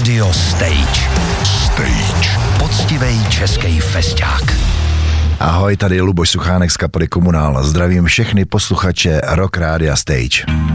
Radio Stage. Stage. Poctivej český festák. Ahoj, tady je Luboš Suchánek z kapely Komunál. Zdravím všechny posluchače Rock Rádia Stage.